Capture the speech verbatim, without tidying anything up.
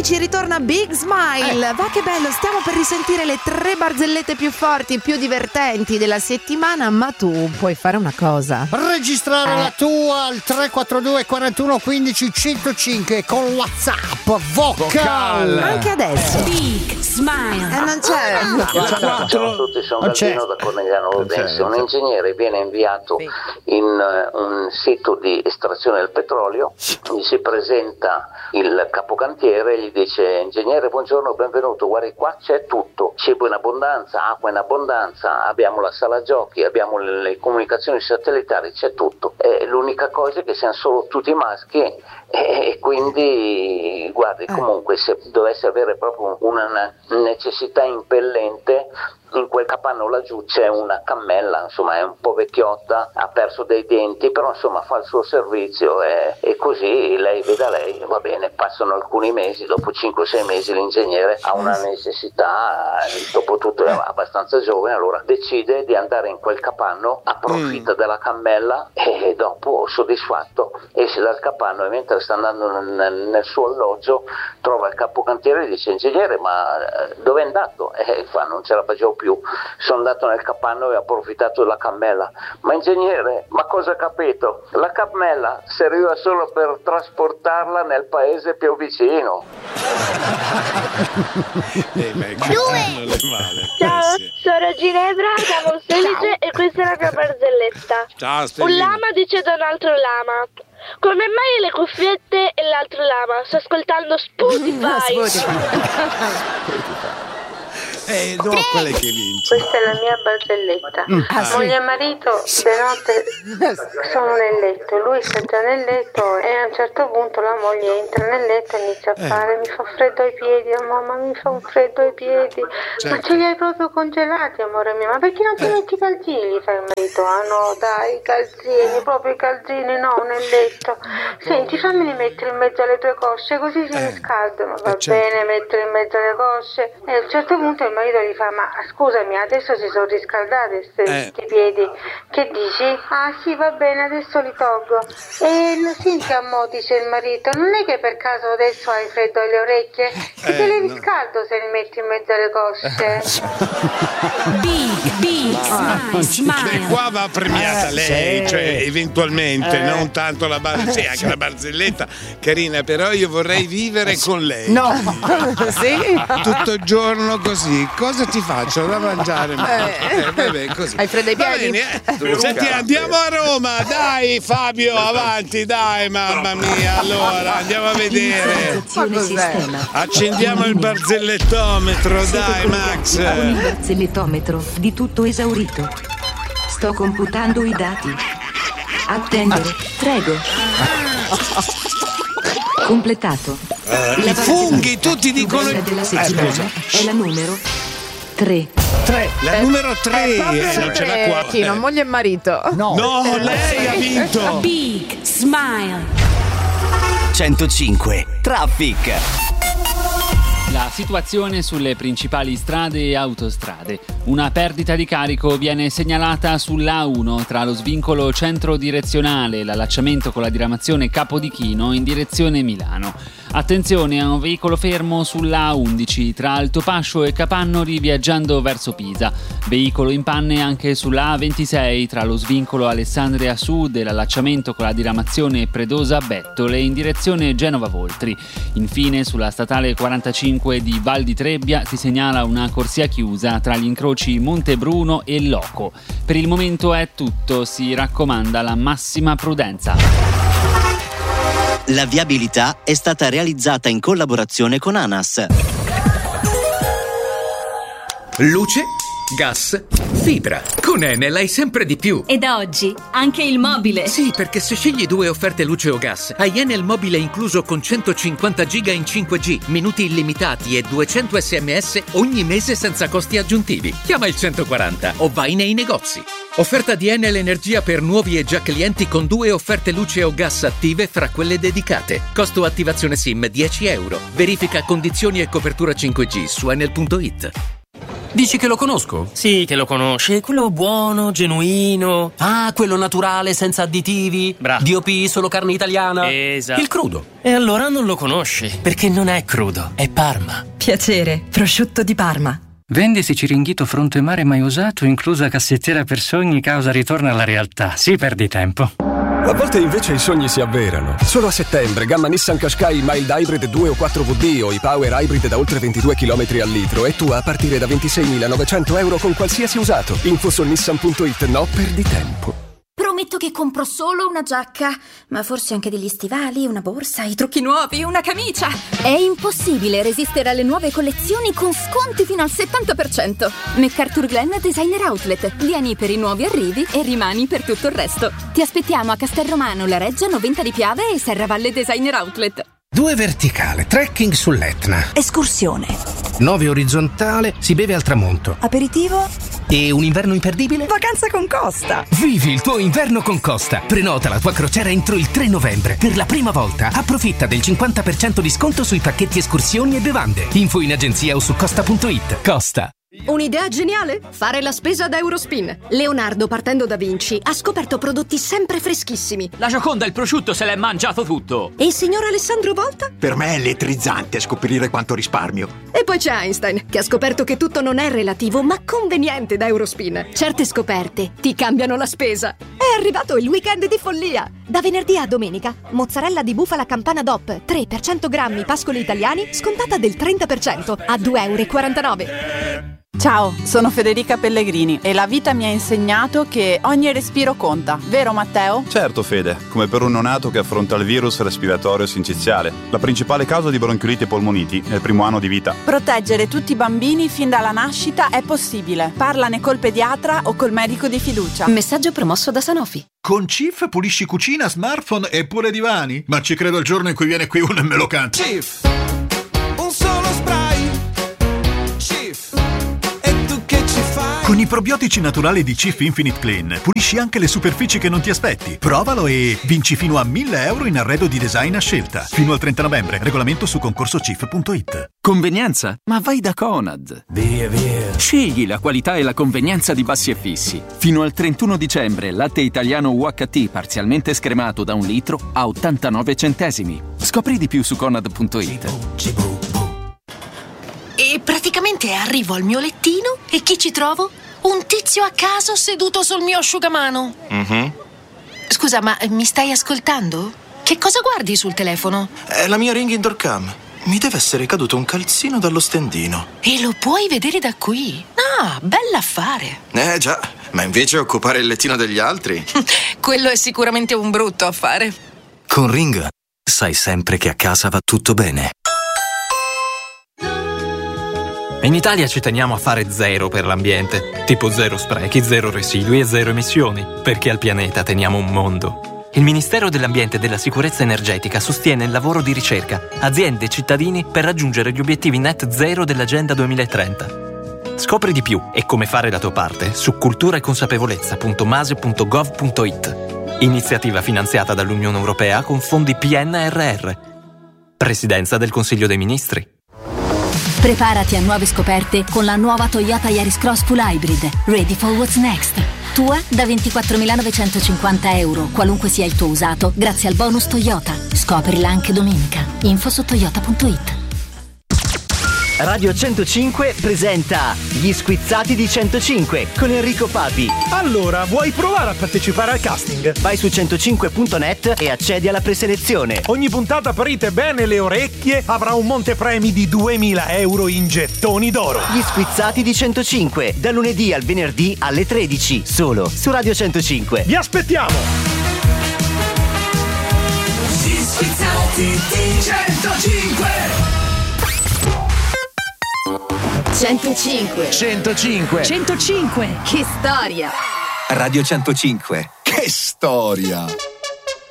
amici, ritorna Big Smile. Eh. Va che bello, stiamo per risentire le tre barzellette più forti, più divertenti della settimana, ma tu puoi fare una cosa. Registrare Eh. la tua al tre quattro due quarantuno quindici centocinque con WhatsApp vocal. Anche adesso. Big Smile. Eh, non c'è. Ciao a tutti, sono Non c'è. Galdino da Cornegliano Ludense. Non Un c'è. ingegnere viene inviato Sì. in eh, un sito di estrazione del petrolio, gli si presenta il capocantiere e gli dice: ingegnere, buongiorno, benvenuto, guardi qua c'è tutto, cibo in abbondanza, acqua in abbondanza, abbiamo la sala giochi, abbiamo le, le comunicazioni satellitari, c'è tutto. E l'unica cosa è che siamo solo tutti maschi e quindi guardi, comunque se dovesse avere proprio una necessità impellente, in quel capanno laggiù c'è una cammella, insomma è un po' vecchiotta, ha perso dei denti, però insomma fa il suo servizio e, e così lei veda lei, va bene, passano alcuni mesi, dopo cinque sei mesi l'ingegnere ha una necessità, dopo tutto è abbastanza giovane, allora decide di andare in quel capanno, approfitta mm. della cammella e dopo soddisfatto esce dal capanno e mentre sta andando nel, nel suo alloggio trova il capocantiere e dice: ingegnere, ma dove è andato? E fa: non ce la facevo più, sono andato nel capanno e ho approfittato della cammella. Ma ingegnere, ma cosa ha capito? La cammella serviva solo per trasportarla nel paese più vicino. Eh, beh, che non è male. Ciao, Eh, sì. sono Ginevra da Monselice e questa è la mia barzelletta. Ciao, Un Stellina. lama dice ad un altro lama: come mai le cuffiette e l'altro lama sta ascoltando Spotify? Eh, no, quella che vince. Questa è la mia barzelletta. Ah, sì. Moglie e marito di notte sono nel letto, lui sta già nel letto e a un certo punto la moglie entra nel letto e inizia a fare: mi fa freddo ai piedi, oh, mamma, mi fa un freddo ai piedi. Certo. Ma ce li hai proprio congelati, amore mio, ma perché non ti metti i calzini? Gli fa il marito: ah no, dai, i calzini, proprio i calzini no, nel letto. Senti, fammeli mettere in mezzo alle tue cosce così si riscaldano. Va eh, certo. bene, mettere in mezzo alle cosce. E a un certo punto il marito gli fa: ma scusami, adesso si sono riscaldati questi Eh. piedi, che dici? Ah sì, va bene, adesso li tolgo. E lo senti, a mo', dice il marito, non è che per caso adesso hai freddo alle orecchie? E te Eh, li no. riscaldo se li metti in mezzo alle cosce. Big, big, smile, Beh, smile. qua va premiata Eh, lei, sì. cioè eventualmente, Eh. non tanto la barzelletta, sì, anche la barzelletta carina, però io vorrei vivere con lei. No. Sì? Tutto il giorno così, cosa ti faccio da mangiare? Eh. Eh, vabbè, così. Hai freddo ai Va piedi? bene, eh. Senti, andiamo a Roma, dai Fabio, avanti, dai, mamma mia, allora andiamo a vedere. Inizializzazione Ma cos'è? sistema. Accendiamo il barzellettometro, Siete dai collegati Max. con il barzellettometro di tutto esaurito. Sto computando i dati. Attendere, prego. Completato. I funghi tutti dicono Bella della Eh, settimana scusa. è la numero tre. Tre. La numero tre, È proprio eh, non ce l'ha qua. Chi, non moglie e marito? No. No, lei ha vinto. Big Smile. centocinque Traffic. La situazione sulle principali strade e autostrade. Una perdita di carico viene segnalata sull'A uno tra lo svincolo centro direzionale e l'allacciamento con la diramazione Capodichino in direzione Milano. Attenzione a un veicolo fermo sull'A undici tra Altopascio e Capannori viaggiando verso Pisa. Veicolo in panne anche sull'A ventisei tra lo svincolo Alessandria Sud e l'allacciamento con la diramazione Predosa Bettole in direzione Genova Voltri. Infine sulla statale quarantacinque di Val di Trebbia si segnala una corsia chiusa tra gli incroci Montebruno e Loco. Per il momento è tutto, si raccomanda la massima prudenza. La viabilità è stata realizzata in collaborazione con ANAS. Luce, gas, fibra. Con Enel hai sempre di più. E da oggi anche il mobile. Sì, perché se scegli due offerte luce o gas, hai Enel mobile incluso con centocinquanta giga in cinque G, minuti illimitati e duecento sms ogni mese senza costi aggiuntivi. Chiama il centoquaranta o vai nei negozi. Offerta di Enel Energia per nuovi e già clienti con due offerte luce o gas attive fra quelle dedicate. Costo attivazione SIM dieci euro. Verifica condizioni e copertura cinque G su enel punto it. Dici che lo conosco? Sì, che lo conosci. Quello buono, genuino. Ah, quello naturale, senza additivi. Bravo. D O P, solo carne italiana. Esatto. Il crudo. E allora non lo conosci, perché non è crudo, è Parma. Piacere, prosciutto di Parma. Vendisi Ciringhito fronte mare mai usato, inclusa cassettiera per sogni, causa ritorno alla realtà. Sì, perdi tempo. A volte invece i sogni si avverano. Solo a settembre, gamma Nissan Qashqai Mild Hybrid due o quattro V D o i Power Hybrid da oltre ventidue chilometri al litro e tu a partire da ventiseiemilanovecento euro con qualsiasi usato. Info su nissan punto it. No, perdi tempo. Prometto che compro solo una giacca, ma forse anche degli stivali, una borsa, i trucchi nuovi, una camicia. È impossibile resistere alle nuove collezioni con sconti fino al settanta per cento. MacArthur Glen Designer Outlet. Vieni per i nuovi arrivi e rimani per tutto il resto. Ti aspettiamo a Castelromano, La Reggia, Noventa di Piave e Serravalle Designer Outlet. Due verticale, trekking sull'Etna. Escursione. Nove orizzontale, si beve al tramonto. Aperitivo. E un inverno imperdibile? Vacanza con Costa. Vivi il tuo inverno con Costa. Prenota la tua crociera entro il tre novembre. Per la prima volta approfitta del cinquanta per cento di sconto sui pacchetti escursioni e bevande. Info in agenzia o su costa punto it. Costa. Un'idea geniale? Fare la spesa da Eurospin. Leonardo, partendo da Vinci, ha scoperto prodotti sempre freschissimi. La Gioconda il prosciutto se l'è mangiato tutto. E il signor Alessandro Volta? Per me è elettrizzante scoprire quanto risparmio. E poi c'è Einstein, che ha scoperto che tutto non è relativo, ma conveniente da Eurospin. Certe scoperte ti cambiano la spesa. È arrivato il weekend di follia. Da venerdì a domenica, mozzarella di bufala campana D O P, tre per cento grammi pascoli italiani, scontata del trenta per cento, a due virgola quarantanove euro. Ciao, sono Federica Pellegrini e la vita mi ha insegnato che ogni respiro conta, vero Matteo? Certo Fede, come per un neonato che affronta il virus respiratorio sinciziale, la principale causa di bronchioliti e polmoniti nel primo anno di vita. Proteggere tutti i bambini fin dalla nascita è possibile. Parlane col pediatra o col medico di fiducia. Messaggio promosso da Sanofi. Con Cif pulisci cucina, smartphone e pure divani? Ma ci credo il giorno in cui viene qui uno e me lo canta. Cif, un solo spray. Cif, e tu che ci fai? Con i probiotici naturali di Cif Infinite Clean pulisci anche le superfici che non ti aspetti. Provalo e vinci fino a mille euro in arredo di design a scelta. Fino al trenta novembre. Regolamento su concorso cif punto it. Convenienza? Ma vai da Conad. Via, via. Scegli la qualità e la convenienza di Bassi e Fissi. Fino al trentuno dicembre, latte italiano U H T parzialmente scremato da un litro a ottantanove centesimi. Scopri di più su conad punto it. E praticamente arrivo al mio lettino e chi ci trovo? Un tizio a caso seduto sul mio asciugamano. Mm-hmm. Scusa, ma mi stai ascoltando? Che cosa guardi sul telefono? È la mia Ring Indoor Cam. Mi deve essere caduto un calzino dallo stendino. E lo puoi vedere da qui? Ah, bell'affare. Eh già, ma invece occupare il lettino degli altri? Quello è sicuramente un brutto affare. Con Ring sai sempre che a casa va tutto bene. In Italia ci teniamo a fare zero per l'ambiente, tipo zero sprechi, zero residui e zero emissioni, perché al pianeta teniamo un mondo. Il Ministero dell'Ambiente e della Sicurezza Energetica sostiene il lavoro di ricerca, aziende e cittadini per raggiungere gli obiettivi net zero dell'Agenda duemilatrenta. Scopri di più e come fare la tua parte su cultura e consapevolezza punto mase punto gov punto it. Iniziativa finanziata dall'Unione Europea con fondi P N R R. Presidenza del Consiglio dei Ministri. Preparati a nuove scoperte con la nuova Toyota Yaris Cross Full Hybrid. Ready for what's next. Tua da ventiquattromilanovecentocinquanta euro, qualunque sia il tuo usato, grazie al bonus Toyota. Scoprila anche domenica. Info su toyota punto it. Radio centocinque presenta Gli Squizzati di centocinque con Enrico Papi. Allora, vuoi provare a partecipare al casting? Vai su centocinque punto net e accedi alla preselezione. Ogni puntata aprite bene le orecchie, avrà un montepremi di duemila euro in gettoni d'oro. Gli Squizzati di centocinque, da lunedì al venerdì alle tredici, solo su Radio centocinque. Vi aspettiamo! Gli Squizzati di centocinque. centocinque centocinque centocinque Che storia! Radio centocinque. Che storia!